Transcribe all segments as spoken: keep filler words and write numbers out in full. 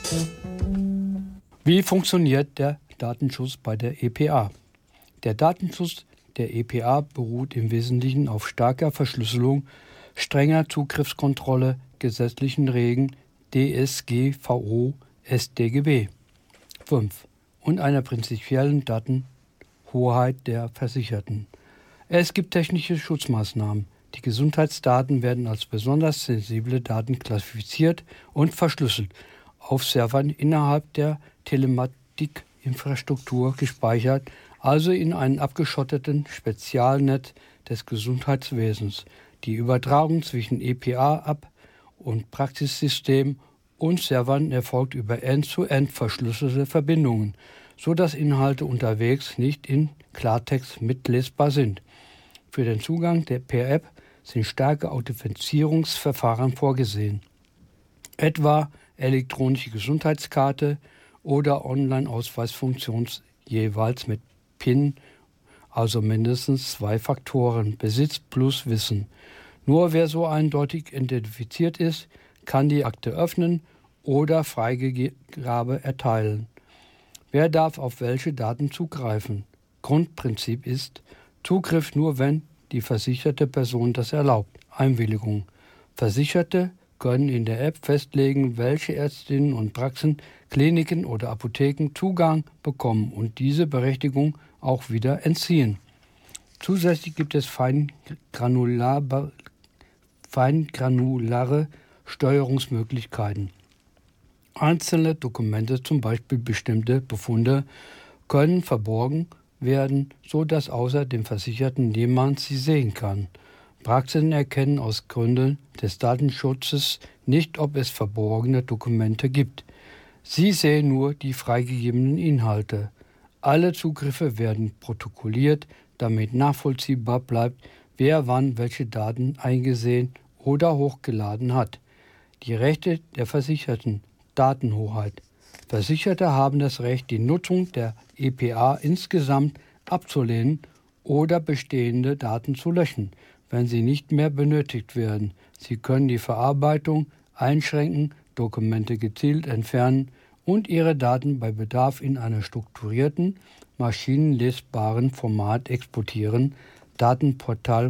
Wie funktioniert der Datenschutz bei der E P A? Der Datenschutz der E P A beruht im Wesentlichen auf starker Verschlüsselung, strenger Zugriffskontrolle, gesetzlichen Regeln D S G V O, S D G B fünf und einer prinzipiellen Datenhoheit der Versicherten. Es gibt technische Schutzmaßnahmen. Die Gesundheitsdaten werden als besonders sensible Daten klassifiziert und verschlüsselt auf Servern innerhalb der Telematikinfrastruktur gespeichert, also in einem abgeschotteten Spezialnetz des Gesundheitswesens. Die Übertragung zwischen E P A-App und Praxissystem und Servern erfolgt über end-zu-end verschlüsselte Verbindungen, sodass Inhalte unterwegs nicht in Klartext mitlesbar sind. Für den Zugang der per App sind starke Authentifizierungsverfahren vorgesehen, etwa elektronische Gesundheitskarte oder Online-Ausweisfunktion jeweils mit P I N, also mindestens zwei Faktoren, Besitz plus Wissen. Nur wer so eindeutig identifiziert ist, kann die Akte öffnen oder Freigabe erteilen. Wer darf auf welche Daten zugreifen? Grundprinzip ist Zugriff nur, wenn die versicherte Person das erlaubt. Einwilligung. Versicherte können in der App festlegen, welche Ärztinnen und Praxen, Kliniken oder Apotheken Zugang bekommen und diese Berechtigung auch wieder entziehen. Zusätzlich gibt es feingranulare, feingranulare Steuerungsmöglichkeiten. Einzelne Dokumente, zum Beispiel bestimmte Befunde, können verborgen werden, sodass außer dem Versicherten niemand sie sehen kann. Praxen erkennen aus Gründen des Datenschutzes nicht, ob es verborgene Dokumente gibt. Sie sehen nur die freigegebenen Inhalte. Alle Zugriffe werden protokolliert, damit nachvollziehbar bleibt, wer wann welche Daten eingesehen oder hochgeladen hat. Die Rechte der Versicherten, Datenhoheit. Versicherte haben das Recht, die Nutzung der E P A insgesamt abzulehnen oder bestehende Daten zu löschen, wenn sie nicht mehr benötigt werden. Sie können die Verarbeitung einschränken, Dokumente gezielt entfernen und ihre Daten bei Bedarf in einem strukturierten, maschinenlesbaren Format exportieren. Datenportal,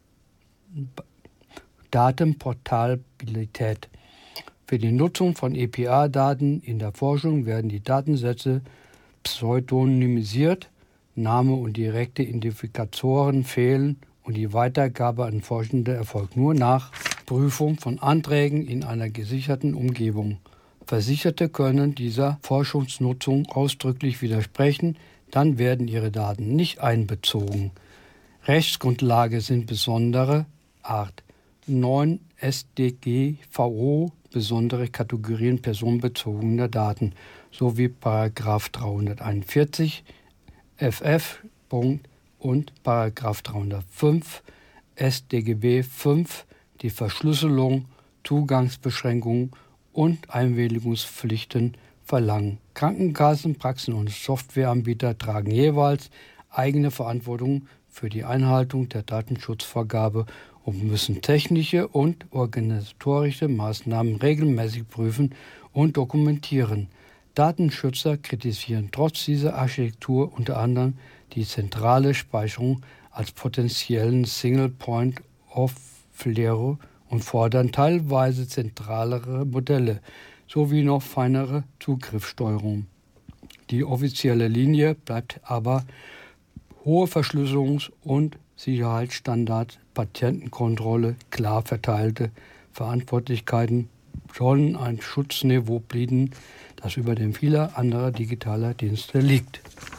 Datenportabilität. Für die Nutzung von E P A-Daten in der Forschung werden die Datensätze pseudonymisiert, Name und direkte Identifikatoren fehlen und die Weitergabe an Forschende erfolgt nur nach Prüfung von Anträgen in einer gesicherten Umgebung. Versicherte können dieser Forschungsnutzung ausdrücklich widersprechen, dann werden ihre Daten nicht einbezogen. Rechtsgrundlage sind besondere Art. neun S D G V O besondere Kategorien personenbezogener Daten sowie Paragraph dreihunderteinundvierzig F F und Paragraph dreihundertfünf S D G B fünf die Verschlüsselung, Zugangsbeschränkungen und Einwilligungspflichten verlangen. Krankenkassen, Praxen und Softwareanbieter tragen jeweils eigene Verantwortung für die Einhaltung der Datenschutzvorgabe und müssen technische und organisatorische Maßnahmen regelmäßig prüfen und dokumentieren. Datenschützer kritisieren trotz dieser Architektur unter anderem die zentrale Speicherung als potenziellen Single Point of Failure und fordern teilweise zentralere Modelle sowie noch feinere Zugriffssteuerung. Die offizielle Linie bleibt aber hohe Verschlüsselungs- und Sicherheitsstandards, Patientenkontrolle, klar verteilte Verantwortlichkeiten sollen ein Schutzniveau bieten, das über dem vieler anderer digitaler Dienste liegt.